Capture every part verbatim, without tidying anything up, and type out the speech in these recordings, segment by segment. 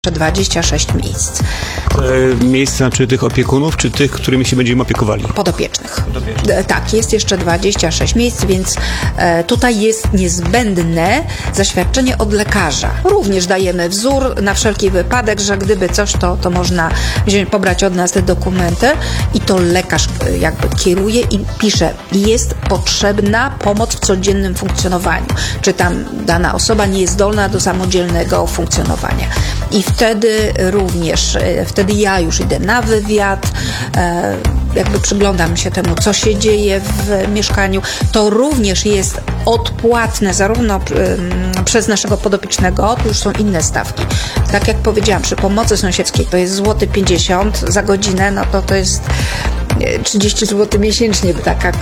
dwadzieścia sześć miejsc. E, miejsca czy tych opiekunów, czy tych, którymi się będziemy opiekowali? Podopiecznych. Podopiecznych. Tak, jest jeszcze dwadzieścia sześć miejsc, więc e, tutaj jest niezbędne zaświadczenie od lekarza. Również dajemy wzór na wszelki wypadek, że gdyby coś, to, to można wziąć, pobrać od nas te dokumenty i to lekarz e, jakby kieruje i pisze, jest potrzebna pomoc w codziennym funkcjonowaniu. Czy tam dana osoba nie jest zdolna do samodzielnego funkcjonowania. I wtedy również, wtedy ja już idę na wywiad, jakby przyglądam się temu, co się dzieje w mieszkaniu. To również jest odpłatne zarówno przez naszego podopiecznego, tu już są inne stawki. Tak jak powiedziałam, przy pomocy sąsiedzkiej to jest złoty pięćdziesiąt za godzinę, no to to jest trzydzieści złotych miesięcznie by taka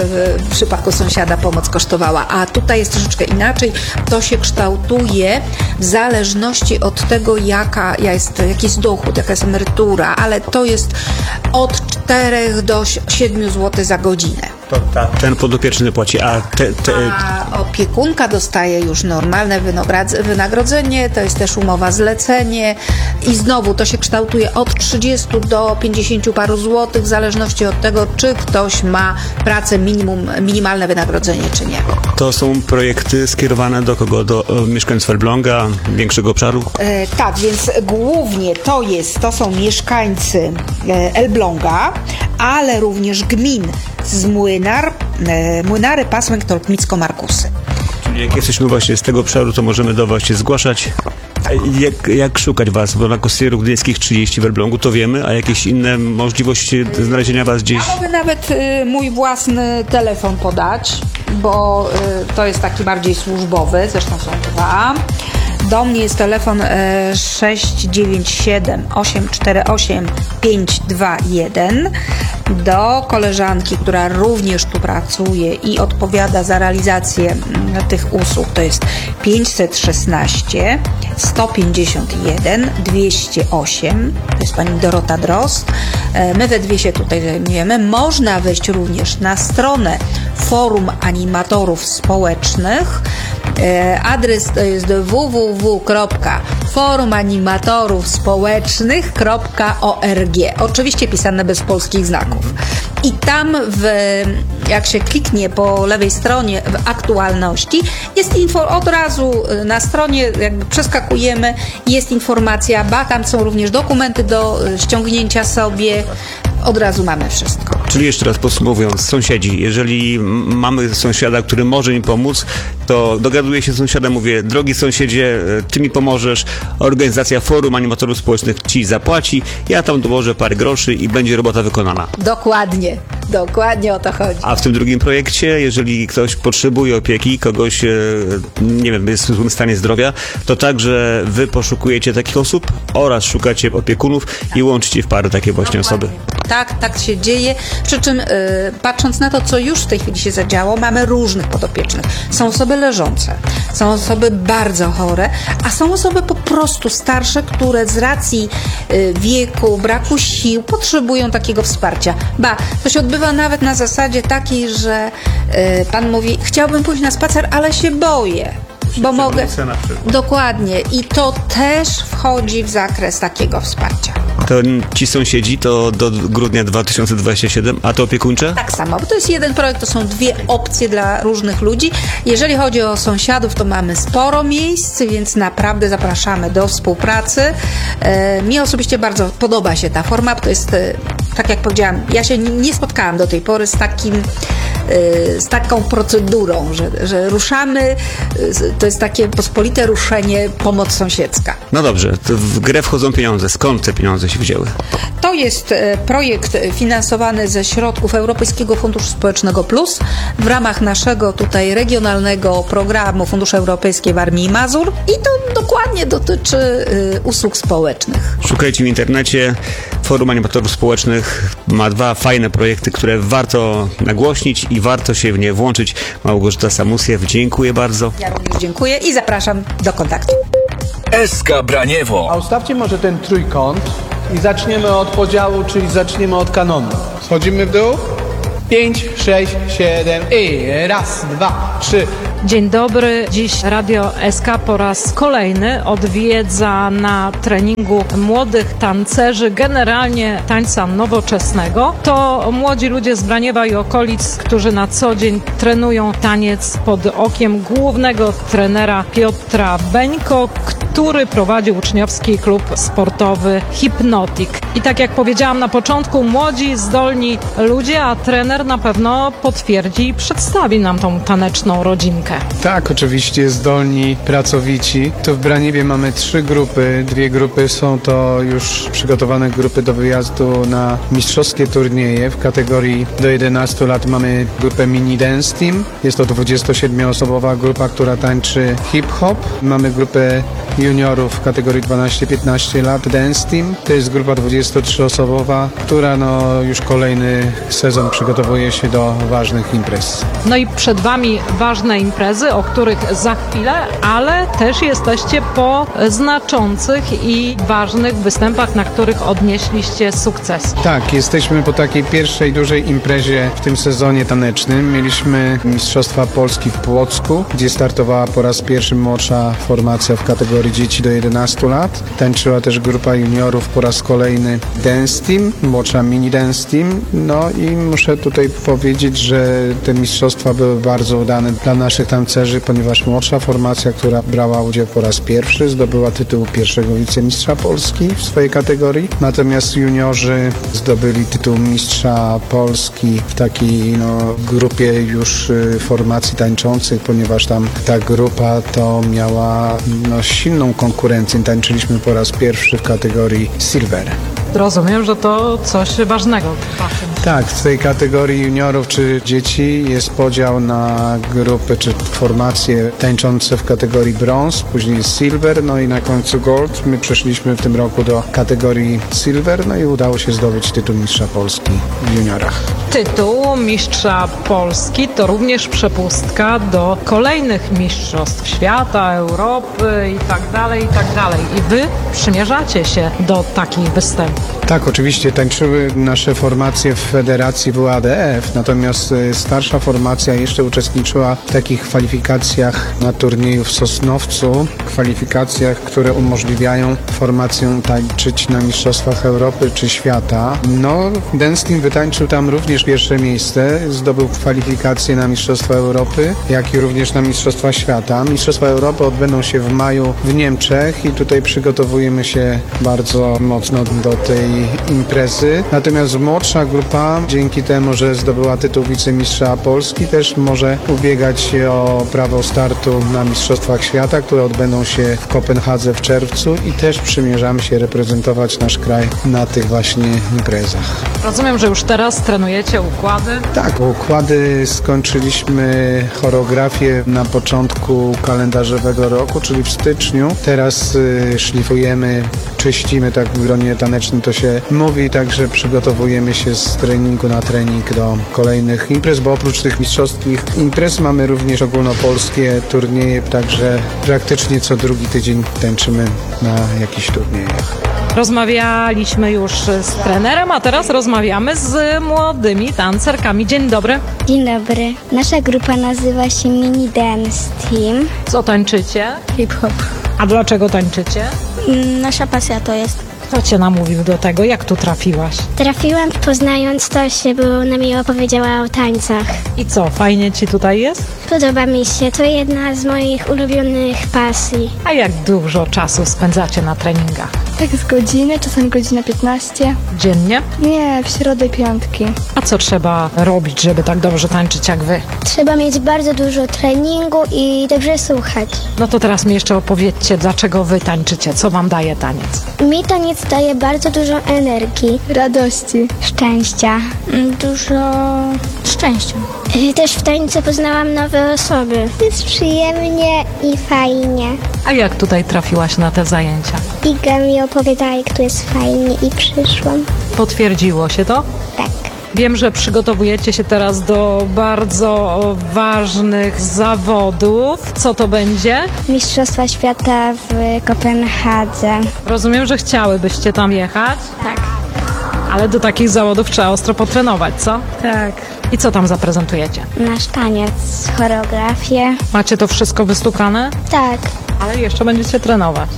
w przypadku sąsiada pomoc kosztowała, a tutaj jest troszeczkę inaczej. To się kształtuje w zależności od tego, jaka jest, jaki jest dochód, jaka jest emerytura, ale to jest od czterech do siedmiu złotych za godzinę. To ta, ten podopieczny płaci, a, te, te... a opiekunka dostaje już normalne wynagrodzenie, to jest też umowa zlecenie i znowu to się kształtuje od trzydziestu do pięćdziesięciu paru złotych w zależności od tego, czy ktoś ma pracę minimum, minimalne wynagrodzenie, czy nie. To są projekty skierowane do kogo? Do mieszkańców Elbląga, większego obszaru? E, tak, więc głównie to jest, to są mieszkańcy Elbląga, ale również gmin z Młynar, e, Młynary, Pasłęk, Tolkmicko-Markusy. Czyli jak jesteśmy właśnie z tego obszaru, to możemy do Was się zgłaszać. Jak, jak szukać Was? Bo na Kosierów Gdyńskich trzydzieści w Elblągu to wiemy, a jakieś inne możliwości znalezienia Was gdzieś? Ja mogę nawet y, mój własny telefon podać, bo y, to jest taki bardziej służbowy, zresztą są dwa. Do mnie jest telefon e, sześć dziewięć siedem osiem cztery osiem pięć dwa jeden. Do koleżanki, która również tu pracuje i odpowiada za realizację m, tych usług, to jest pięćset szesnaście sto pięćdziesiąt jeden dwieście osiem. To jest pani Dorota Drozd. E, my we dwie się tutaj zajmujemy. Można wejść również na stronę Forum Animatorów Społecznych. E, adres to jest w w w kropka forum animatorów społecznych kropka org. Oczywiście pisane bez polskich znaków. I tam, w, jak się kliknie po lewej stronie w aktualności, jest info od razu na stronie, jakby przeskakujemy, jest informacja, ba, tam są również dokumenty do ściągnięcia sobie. Od razu mamy wszystko. Czyli jeszcze raz podsumowując, sąsiedzi, jeżeli mamy sąsiada, który może mi pomóc, to dogaduję się z sąsiadem, mówię, drogi sąsiedzie, ty mi pomożesz, organizacja Forum Animatorów Społecznych ci zapłaci, ja tam dołożę parę groszy i będzie robota wykonana. Dokładnie, dokładnie o to chodzi. A w tym drugim projekcie, jeżeli ktoś potrzebuje opieki, kogoś, nie wiem, jest w złym stanie zdrowia, to także wy poszukujecie takich osób oraz szukacie opiekunów i łączycie w pary takie właśnie Dokładnie. osoby. Tak, tak się dzieje. Przy czym yy, patrząc na to, co już w tej chwili się zadziało, mamy różnych podopiecznych. Są osoby leżące, są osoby bardzo chore, a są osoby po prostu starsze, które z racji yy, wieku, braku sił potrzebują takiego wsparcia. Ba, to się odbywa nawet na zasadzie takiej, że yy, pan mówi, chciałbym pójść na spacer, ale się boję. Bo mogę. Dokładnie. I to też wchodzi w zakres takiego wsparcia. To ci sąsiedzi to do grudnia dwa tysiące dwudziestego siódmego, a to opiekuńcze? Tak samo, bo to jest jeden projekt, to są dwie opcje dla różnych ludzi. Jeżeli chodzi o sąsiadów, to mamy sporo miejsc, więc naprawdę zapraszamy do współpracy. E, mi osobiście bardzo podoba się ta forma, to jest, e, tak jak powiedziałam, ja się nie spotkałam do tej pory z takim z taką procedurą, że, że ruszamy, to jest takie pospolite ruszenie, pomoc sąsiedzka. No dobrze, to w grę wchodzą pieniądze. Skąd te pieniądze się wzięły? To jest projekt finansowany ze środków Europejskiego Funduszu Społecznego Plus w ramach naszego tutaj regionalnego programu Fundusze Europejskie w Warmii i Mazur i to dokładnie dotyczy usług społecznych. Szukajcie w internecie. Forum Animatorów Społecznych ma dwa fajne projekty, które warto nagłośnić i warto się w nie włączyć. Małgorzata Samusiew, dziękuję bardzo. Ja również dziękuję i zapraszam do kontaktu. S K Braniewo. A ustawcie może ten trójkąt i zaczniemy od podziału, czyli zaczniemy od kanonu. Schodzimy w dół. Pięć, sześć, siedem i raz, dwa, trzy, Dzień dobry. Dziś Radio S K po raz kolejny odwiedza na treningu młodych tancerzy, generalnie tańca nowoczesnego. To młodzi ludzie z Braniewa i okolic, którzy na co dzień trenują taniec pod okiem głównego trenera Piotra Beńko, który prowadzi uczniowski klub sportowy Hypnotic. I tak jak powiedziałam na początku, młodzi, zdolni ludzie, a trener na pewno potwierdzi i przedstawi nam tą taneczną rodzinkę. Tak, oczywiście zdolni, pracowici. Tu w Braniewie mamy trzy grupy. Dwie grupy są to już przygotowane grupy do wyjazdu na mistrzowskie turnieje. W kategorii do jedenastu lat mamy grupę Mini Dance Team. Jest to dwudziestosiedmioosobowa grupa, która tańczy hip-hop. Mamy grupę juniorów w kategorii dwanaście piętnaście lat Dance Team. To jest grupa dwudziestotrzyosobowa, która no już kolejny sezon przygotowuje się do ważnych imprez. No i przed Wami ważne imprezy, o których za chwilę, ale też jesteście po znaczących i ważnych występach, na których odnieśliście sukces. Tak, jesteśmy po takiej pierwszej dużej imprezie w tym sezonie tanecznym. Mieliśmy Mistrzostwa Polski w Płocku, gdzie startowała po raz pierwszy młodsza formacja w kategorii dzieci do jedenastu lat. Tańczyła też grupa juniorów po raz kolejny Dance Team, młodsza Mini Dance Team. No i muszę tutaj powiedzieć, że te mistrzostwa były bardzo udane dla naszych tancerzy, ponieważ młodsza formacja, która brała udział po raz pierwszy, zdobyła tytuł pierwszego wicemistrza Polski w swojej kategorii. Natomiast juniorzy zdobyli tytuł mistrza Polski w takiej no, grupie już y, formacji tańczących, ponieważ tam ta grupa to miała no, silną konkurencję. Tańczyliśmy po raz pierwszy w kategorii Silver. Rozumiem, że to coś ważnego w Waszym. Tak, w tej kategorii juniorów czy dzieci jest podział na grupy czy formacje tańczące w kategorii brąz, później silver, no i na końcu gold. My przeszliśmy w tym roku do kategorii silver, no i udało się zdobyć tytuł mistrza Polski w juniorach. Tytuł mistrza Polski to również przepustka do kolejnych mistrzostw świata, Europy i tak dalej, i tak dalej. I Wy przymierzacie się do takich występów. Tak, oczywiście tańczyły nasze formacje w federacji W A D F, natomiast starsza formacja jeszcze uczestniczyła w takich kwalifikacjach na turnieju w Sosnowcu, kwalifikacjach, które umożliwiają formacjom tańczyć na Mistrzostwach Europy czy świata. No, Dance Team wytańczył tam również pierwsze miejsce, zdobył kwalifikacje na Mistrzostwa Europy, jak i również na Mistrzostwa Świata. Mistrzostwa Europy odbędą się w maju w Niemczech i tutaj przygotowujemy się bardzo mocno do tej imprezy. Natomiast młodsza grupa, dzięki temu, że zdobyła tytuł wicemistrza Polski, też może ubiegać się o prawo startu na Mistrzostwach Świata, które odbędą się w Kopenhadze w czerwcu i też przymierzamy się reprezentować nasz kraj na tych właśnie imprezach. Rozumiem, że już teraz trenujecie układy. Tak, układy skończyliśmy choreografię na początku kalendarzowego roku, czyli w styczniu. Teraz y, szlifujemy, czyścimy, tak w gronie tanecznym to się mówi, także przygotowujemy się z treningu na trening do kolejnych imprez, bo oprócz tych mistrzowskich imprez mamy również ogólnopolskie turnieje, także praktycznie co drugi tydzień tańczymy na jakichś turniejach. Rozmawialiśmy już z trenerem, a teraz rozmawiamy z młodymi tancerkami. Dzień dobry. Dzień dobry. Nasza grupa nazywa się Mini Dance Team. Co tańczycie? Hip-hop. A dlaczego tańczycie? Mm, Nasza pasja to jest. Kto cię namówił do tego? Jak tu trafiłaś? Trafiłam poznając Tosię, bo ona mi opowiedziała o tańcach. I co, fajnie ci tutaj jest? Podoba mi się, to jedna z moich ulubionych pasji. A jak dużo czasu spędzacie na treningach? Tak z godziny, czasem godzina piętnaście. Dziennie? Nie, w środę piątki. A co trzeba robić, żeby tak dobrze tańczyć jak wy? Trzeba mieć bardzo dużo treningu i dobrze słuchać. No to teraz mi jeszcze opowiedzcie, dlaczego wy tańczycie, co wam daje taniec? Mi taniec daje bardzo dużo energii, Radości. szczęścia, mm, dużo szczęścia. I też w tańcu poznałam nowe osoby. Jest przyjemnie i fajnie. A jak tutaj trafiłaś na te zajęcia? Iga mi opowiadała, jak tu jest fajnie i przyszłam. Potwierdziło się to? Tak. Wiem, że przygotowujecie się teraz do bardzo ważnych zawodów. Co to będzie? Mistrzostwa Świata w Kopenhadze. Rozumiem, że chciałybyście tam jechać, Tak. ale do takich zawodów trzeba ostro potrenować, co? Tak. I co tam zaprezentujecie? Nasz taniec, choreografię. Macie to wszystko wystukane? Tak. Ale jeszcze będziecie trenować.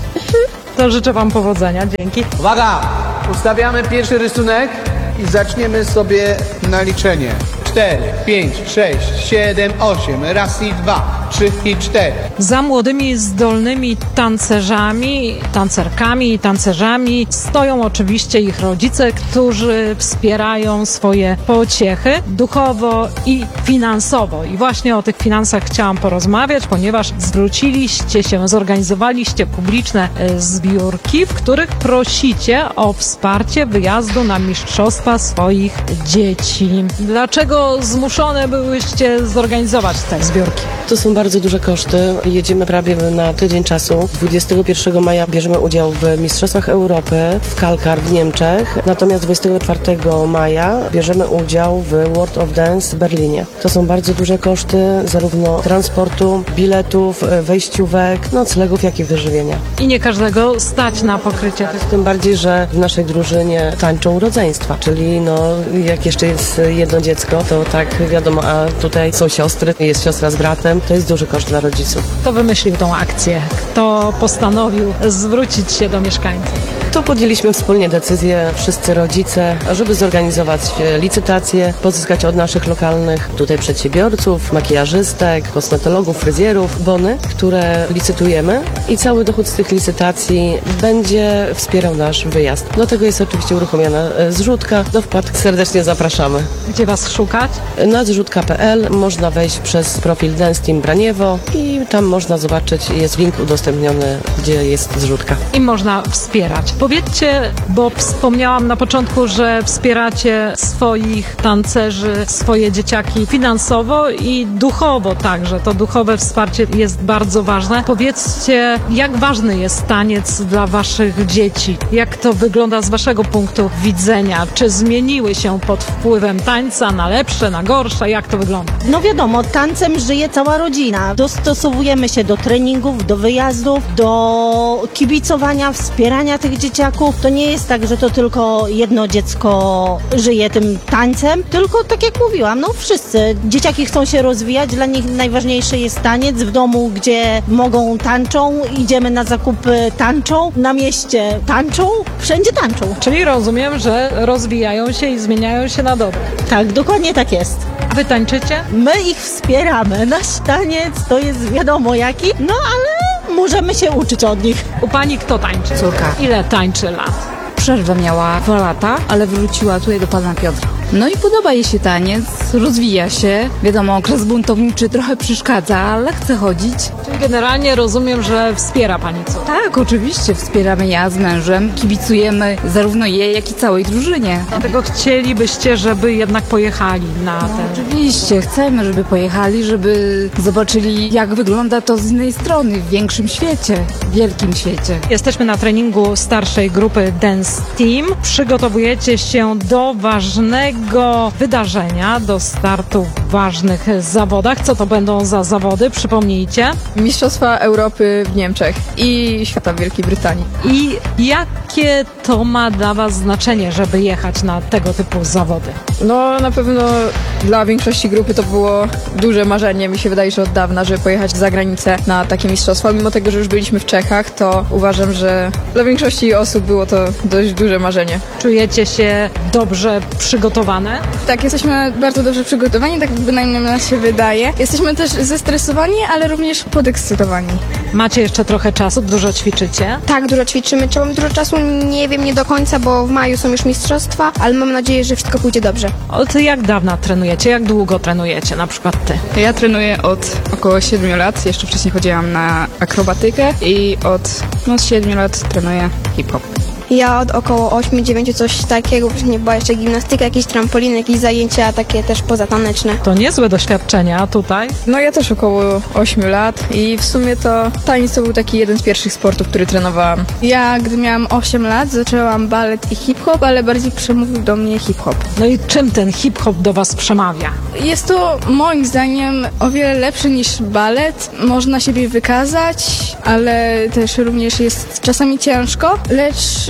To życzę wam powodzenia. Dzięki. Uwaga! Ustawiamy pierwszy rysunek i zaczniemy sobie na liczenie. Cztery, pięć, sześć, siedem, osiem. Raz i dwa, trzy i cztery. Za młodymi, zdolnymi tancerzami, tancerkami i tancerzami stoją oczywiście ich rodzice, którzy wspierają swoje pociechy duchowo i finansowo. I właśnie o tych finansach chciałam porozmawiać, ponieważ zwróciliście się, zorganizowaliście publiczne e, zbiórki, w których prosicie o wsparcie wyjazdu na mistrzostwa swoich dzieci. Dlaczego zmuszone byłyście zorganizować te zbiórki? To są bardzo duże koszty. Jedziemy prawie na tydzień czasu. dwudziestego pierwszego maja bierzemy udział w Mistrzostwach Europy w Kalkar w Niemczech. Natomiast dwudziestego czwartego maja bierzemy udział w World of Dance w Berlinie. To są bardzo duże koszty zarówno transportu, biletów, wejściówek, noclegów, jak i wyżywienia. I nie każdego stać na pokrycie tych. Tym bardziej, że w naszej drużynie tańczą rodzeństwa, czyli no, jak jeszcze jest jedno dziecko, to tak wiadomo, a tutaj są siostry, jest siostra z bratem, to jest duży koszt dla rodziców. Kto wymyślił tą akcję? Kto postanowił zwrócić się do mieszkańców? To podjęliśmy wspólnie decyzję, wszyscy rodzice, żeby zorganizować licytację, pozyskać od naszych lokalnych tutaj przedsiębiorców, makijażystek, kosmetologów, fryzjerów bony, które licytujemy i cały dochód z tych licytacji będzie wspierał nasz wyjazd. Do tego jest oczywiście uruchomiona zrzutka, do wpłat serdecznie zapraszamy. Gdzie was szukać? Na zrzutka kropka pe el można wejść przez profil Dance Team Braniewo i tam można zobaczyć, jest link udostępniony, gdzie jest zrzutka. I można wspierać. Powiedzcie, bo wspomniałam na początku, że wspieracie swoich tancerzy, swoje dzieciaki finansowo i duchowo także. To duchowe wsparcie jest bardzo ważne. Powiedzcie, jak ważny jest taniec dla waszych dzieci? Jak to wygląda z waszego punktu widzenia? Czy zmieniły się pod wpływem tańca na lepsze, na gorsze? Jak to wygląda? No wiadomo, tańcem żyje cała rodzina. Dostosowujemy się do treningów, do wyjazdów, do kibicowania, wspierania tych dzieciaków. To nie jest tak, że to tylko jedno dziecko żyje tym tańcem, tylko tak jak mówiłam, no wszyscy. Dzieciaki chcą się rozwijać, dla nich najważniejszy jest taniec. W domu, gdzie mogą, tańczą, idziemy na zakupy, tańczą, na mieście tańczą, wszędzie tańczą. Czyli rozumiem, że rozwijają się i zmieniają się na dobre. Tak, dokładnie tak jest. Wy tańczycie? My ich wspieramy. Nasz taniec to jest wiadomo jaki, no ale możemy się uczyć od nich. U pani kto tańczy? Córka. Ile tańczy lat? Przerwę miała dwa lata, ale wróciła tutaj do pana Piotra. No i podoba jej się taniec, rozwija się. Wiadomo, okres buntowniczy trochę przeszkadza, ale chce chodzić. Czyli generalnie rozumiem, że wspiera pani co? Tak, oczywiście, wspieramy ja z mężem, kibicujemy zarówno jej, jak i całej drużynie. Dlatego chcielibyście, żeby jednak pojechali na ten... Oczywiście, chcemy, żeby pojechali, żeby zobaczyli, jak wygląda to z innej strony, w większym świecie, w wielkim świecie. Jesteśmy na treningu starszej grupy Dance Team. Przygotowujecie się do ważnego wydarzenia, do startu w ważnych zawodach. Co to będą za zawody? Przypomnijcie. Mistrzostwa Europy w Niemczech i Świata w Wielkiej Brytanii. I jakie to ma dla was znaczenie, żeby jechać na tego typu zawody? No na pewno dla większości grupy to było duże marzenie, mi się wydaje, że od dawna, żeby pojechać za granicę na takie mistrzostwa. Mimo tego, że już byliśmy w Czechach, to uważam, że dla większości osób było to dość duże marzenie. Czujecie się dobrze przygotowane? Tak, jesteśmy bardzo dobrze przygotowani, tak bynajmniej nam się wydaje. Jesteśmy też zestresowani, ale również podekscytowani. Macie jeszcze trochę czasu, dużo ćwiczycie? Tak, dużo ćwiczymy. Trzeba mieć dużo czasu, nie wiem, nie do końca, bo w maju są już mistrzostwa, ale mam nadzieję, że wszystko pójdzie dobrze. Od jak dawna trenujecie? Jak długo trenujecie? Na przykład ty? Ja trenuję od około siedmiu lat, jeszcze wcześniej chodziłam na akrobatykę i od no, siedmiu lat trenuję hip-hop. Ja od około ośmiu dziewięciu coś takiego, później była jeszcze gimnastyka, jakieś trampoliny, jakieś zajęcia takie też pozataneczne. To niezłe doświadczenia tutaj. No ja też około ośmiu lat i w sumie to taniec to był taki jeden z pierwszych sportów, który trenowałam. Ja, gdy miałam osiem lat, zaczęłam balet i hip-hop, ale bardziej przemówił do mnie hip-hop. No i czym ten hip-hop do was przemawia? Jest to moim zdaniem o wiele lepsze niż balet. Można siebie wykazać, ale też również jest czasami ciężko, lecz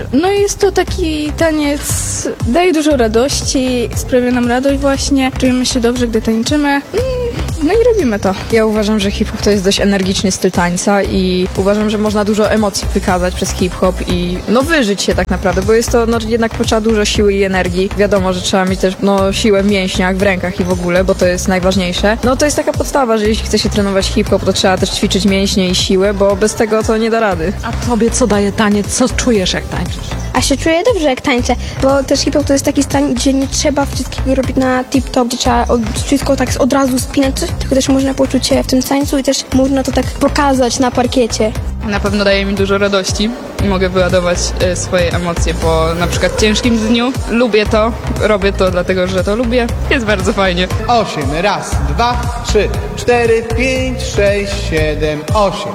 No i jest to taki taniec, daje dużo radości, sprawia nam radość właśnie, czujemy się dobrze, gdy tańczymy. No i robimy to. Ja uważam, że hip-hop to jest dość energiczny styl tańca i uważam, że można dużo emocji wykazać przez hip-hop i no wyżyć się tak naprawdę, bo jest to no, jednak potrzeba dużo siły i energii. Wiadomo, że trzeba mieć też no, siłę w mięśniach, w rękach i w ogóle, bo to jest najważniejsze. No to jest taka podstawa, że jeśli chce się trenować hip-hop, to trzeba też ćwiczyć mięśnie i siłę, bo bez tego to nie da rady. A tobie co daje taniec? Co czujesz, jak tańczysz? A się czuję dobrze, jak tańczę, bo też hip-hop to jest taki stan, gdzie nie trzeba wszystkiego robić na tip-top, gdzie trzeba od, wszystko tak od razu spinać coś, tylko też można poczuć się w tym tańcu i też można to tak pokazać na parkiecie. Na pewno daje mi dużo radości i mogę wyładować y, swoje emocje po na przykład ciężkim dniu. Lubię to, robię to dlatego, że to lubię. Jest bardzo fajnie. Osiem, raz, dwa, trzy, cztery, pięć, sześć, siedem, osiem.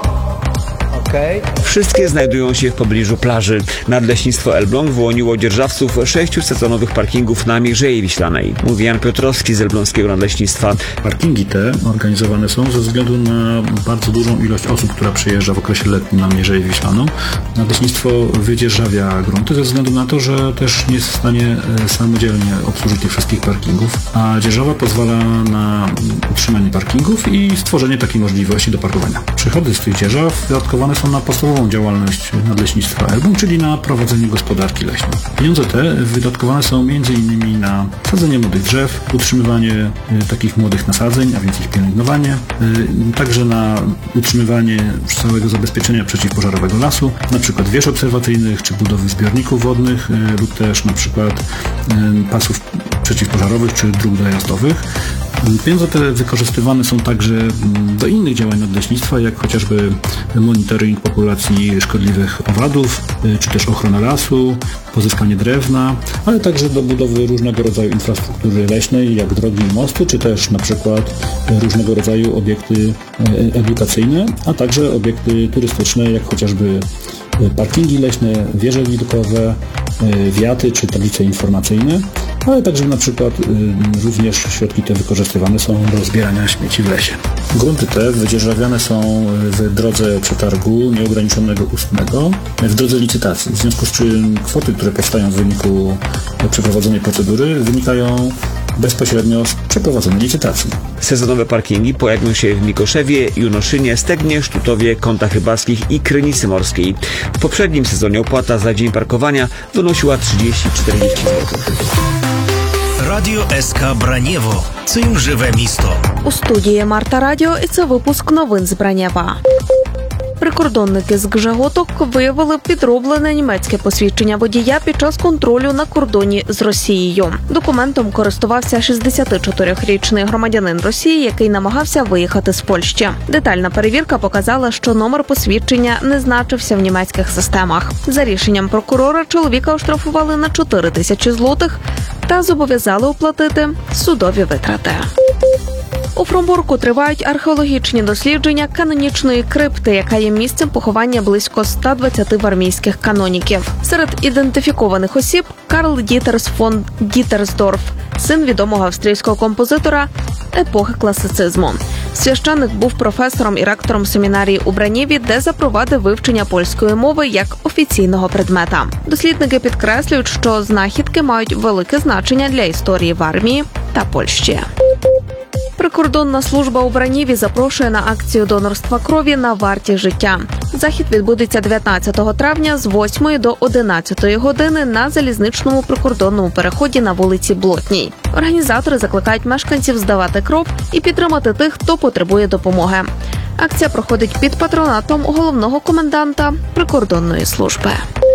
Okej. Wszystkie znajdują się w pobliżu plaży. Nadleśnictwo Elbląg wyłoniło dzierżawców sześciu sezonowych parkingów na Mierzei Wiślanej. Mówi Jan Piotrowski z Elbląskiego Nadleśnictwa. Parkingi te organizowane są ze względu na bardzo dużą ilość osób, która przyjeżdża w okresie letnim na Mierzeję Wiślaną. Nadleśnictwo wydzierżawia grunty ze względu na to, że też nie jest w stanie samodzielnie obsłużyć tych wszystkich parkingów, a dzierżawa pozwala na utrzymanie parkingów i stworzenie takiej możliwości do parkowania. Przychody z tych dzierżaw wydatkowane są na podstawową działalność Nadleśnictwa Elbląg, czyli na prowadzenie gospodarki leśnej. Pieniądze te wydatkowane są między innymi na sadzenie młodych drzew, utrzymywanie y, takich młodych nasadzeń, a więc ich pielęgnowanie, y, także na utrzymywanie całego zabezpieczenia przeciwpożarowego lasu, na przykład wież obserwacyjnych, czy budowy zbiorników wodnych, y, lub też na przykład y, pasów przeciwpożarowych, czy dróg dojazdowych. Pieniądze te wykorzystywane są także do innych działań nadleśnictwa, jak chociażby monitoring populacji szkodliwych owadów, czy też ochrona lasu, pozyskanie drewna, ale także do budowy różnego rodzaju infrastruktury leśnej, jak drogi i mosty, czy też na przykład różnego rodzaju obiekty edukacyjne, a także obiekty turystyczne, jak chociażby parkingi leśne, wieże widokowe, wiaty czy tablice informacyjne, ale także na przykład y, również środki te wykorzystywane są do zbierania śmieci w lesie. Grunty te wydzierżawiane są w drodze przetargu nieograniczonego ustnego, w drodze licytacji, w związku z czym kwoty, które powstają w wyniku przeprowadzonej procedury, wynikają bezpośrednio z przeprowadzonej licytacji. Sezonowe parkingi pojawią się w Mikoszewie, Junoszynie, Stegnie, Sztutowie, Kątach Rybackich i Krynicy Morskiej. W poprzednim sezonie opłata za dzień parkowania wynosiła trzydzieści do czterdziestu złotych. Радіо ес ка Бранєво. Цим живе місто. У студії Марта Радіо і це випуск новин з Бранєва. Прикордонники з Гжеготок виявили підроблене німецьке посвідчення водія під час контролю на кордоні з Росією. Документом користувався шістдесятичотирирічний громадянин Росії, який намагався виїхати з Польщі. Детальна перевірка показала, що номер посвідчення не значився в німецьких системах. За рішенням прокурора чоловіка оштрафували на чотири тисячі злотих та зобов'язали оплатити судові витрати. У Фромбурку тривають археологічні дослідження канонічної крипти, яка є місцем поховання близько ста двадцяти вармійських каноніків. Серед ідентифікованих осіб Карл Дітерс фон Дітерсдорф, син відомого австрійського композитора епохи класицизму. Священник був професором і ректором семінарії у Бранєві, де запровадив вивчення польської мови як офіційного предмета. Дослідники підкреслюють, що знахідки мають велике значення для історії Вармії та Польщі. Прикордонна служба у Бранєві запрошує на акцію донорства крові на варті життя. Захід відбудеться дев'ятнадцятого травня з восьмої до одинадцятої години на залізничному прикордонному переході на вулиці Блотній. Організатори закликають мешканців здавати кров і підтримати тих, хто потребує допомоги. Акція проходить під патронатом головного коменданта прикордонної служби.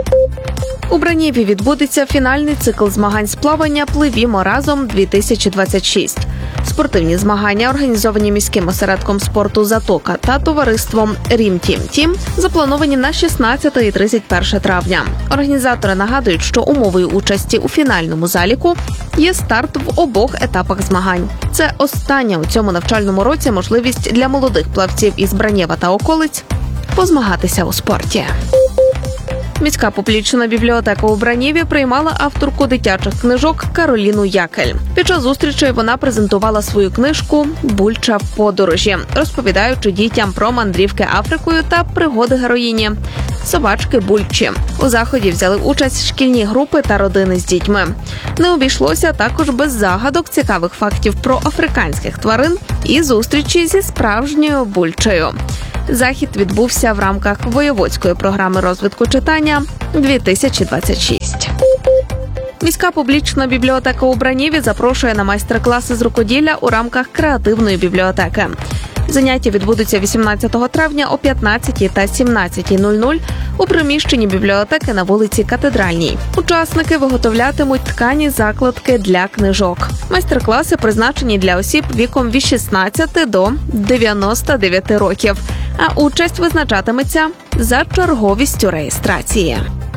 У Бранєві відбудеться фінальний цикл змагань з плавання «Пливімо разом-дві тисячі двадцять шість». Спортивні змагання, організовані міським осередком спорту «Затока» та товариством «Рім Тім Тім», заплановані на шістнадцяте і тридцять перше травня. Організатори нагадують, що умовою участі у фінальному заліку є старт в обох етапах змагань. Це остання у цьому навчальному році можливість для молодих плавців із Бранєва та околиць позмагатися у спорті. Міська публічна бібліотека у Бранєві приймала авторку дитячих книжок Кароліну Якель. Під час зустрічі вона презентувала свою книжку «Бульча в подорожі», розповідаючи дітям про мандрівки Африкою та пригоди героїні – собачки Бульчі. У заході взяли участь шкільні групи та родини з дітьми. Не обійшлося також без загадок, цікавих фактів про африканських тварин і зустрічі зі справжньою Бульчею. Захід відбувся в рамках Воєводської програми розвитку читання дві тисячі двадцять шість. Міська публічна бібліотека у Бранєві запрошує на майстер-класи з рукоділля у рамках креативної бібліотеки. Заняття відбудуться вісімнадцятого травня о п'ятнадцятій та сімнадцятій нуль нуль у приміщенні бібліотеки на вулиці Катедральній. Учасники виготовлятимуть ткані закладки для книжок. Майстер-класи призначені для осіб віком від шістнадцяти до дев'яноста дев'яти років, а участь визначатиметься за черговістю реєстрації.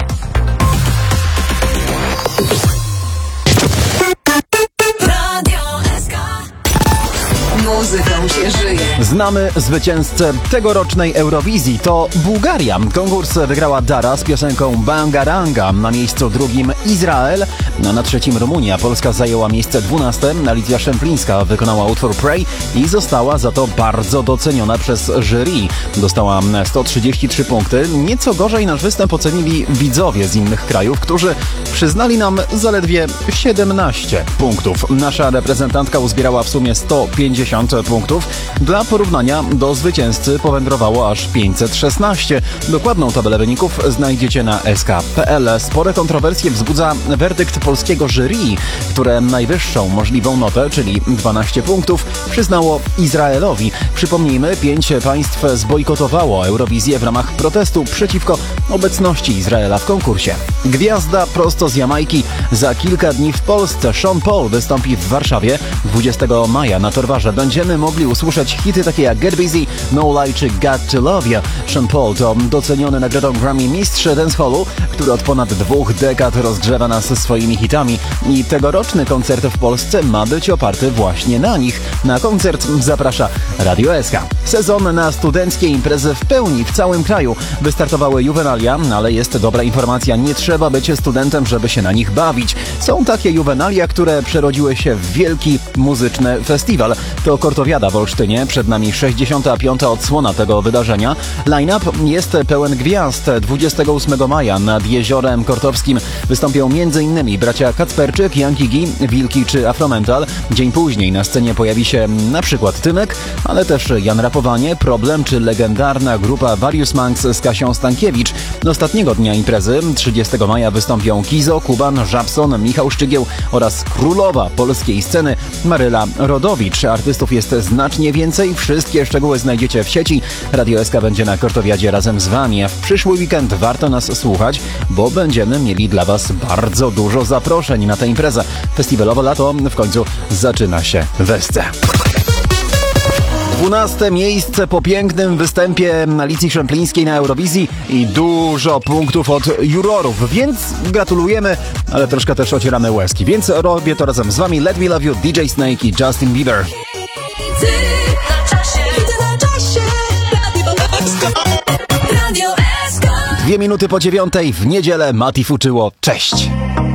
Muzyką się żyje. Znamy zwycięzcę tegorocznej Eurowizji. To Bułgaria. Konkurs wygrała Dara z piosenką Bangaranga. Na miejscu drugim Izrael, a na trzecim Rumunia. Polska zajęła miejsce dwunaste. Alicja Szemplińska wykonała utwór Pray i została za to bardzo doceniona przez jury. Dostała sto trzydzieści trzy punkty. Nieco gorzej nasz występ ocenili widzowie z innych krajów, którzy przyznali nam zaledwie siedemnaście punktów. Nasza reprezentantka uzbierała w sumie sto pięćdziesiąt punktów. Dla porównania do zwycięzcy powędrowało aż pięćset szesnaście. Dokładną tabelę wyników znajdziecie na s k kropka p l. Spore kontrowersje wzbudza werdykt polskiego jury, które najwyższą możliwą notę, czyli dwanaście punktów, przyznało Izraelowi. Przypomnijmy, pięć państw zbojkotowało Eurowizję w ramach protestu przeciwko obecności Izraela w konkursie. Gwiazda prosto z Jamajki za kilka dni w Polsce. Sean Paul wystąpi w Warszawie dwudziestego maja na Torwarze. Będziemy mogli usłyszeć hity takie jak Get Busy, No Lie czy Got to Love You. Sean Paul to doceniony nagrodą Grammy mistrz dancehallu, który od ponad dwóch dekad rozgrzewa nas swoimi hitami i tegoroczny koncert w Polsce ma być oparty właśnie na nich. Na koncert zaprasza Radio S K. Sezon na studenckie imprezy w pełni w całym kraju. Wystartowały Juvenalia, ale jest dobra informacja, nie trzeba być studentem, żeby się na nich bawić. Są takie Juvenalia, które przerodziły się w wielki muzyczny festiwal. To Kortowiada w Olsztynie, przed nami sześćdziesiąta piąta odsłona tego wydarzenia. Line-up jest pełen gwiazd. dwudziestego ósmego maja nad Jeziorem Kortowskim wystąpią m.in. bracia Kacperczyk, Yankee G, Wilki czy Afromental. Dzień później na scenie pojawi się na przykład Tymek, ale też Jan Rapowanie, Problem czy legendarna grupa Various Monks z Kasią Stankiewicz. Ostatniego dnia imprezy, trzydziestego maja, wystąpią Kizo, Kuban, Żabson, Michał Szczygieł oraz królowa polskiej sceny Maryla Rodowicz. Artystów jest znacznie więcej. Wszystkie szczegóły znajdziecie w sieci. Radio S K będzie na Kortowiadzie razem z Wami. W przyszły weekend warto nas słuchać, bo będziemy mieli dla Was bardzo dużo zaproszeń na tę imprezę. Festiwalowe lato w końcu zaczyna się w S C. dwunaste miejsce po pięknym występie Alicji Szemplińskiej na Eurowizji i dużo punktów od jurorów, więc gratulujemy, ale troszkę też ocieramy łezki, więc robię to razem z Wami. Let Me Love You, D J Snake i Justin Bieber. Dwie minuty po dziewiątej w niedzielę Mati Fuczyło. Cześć!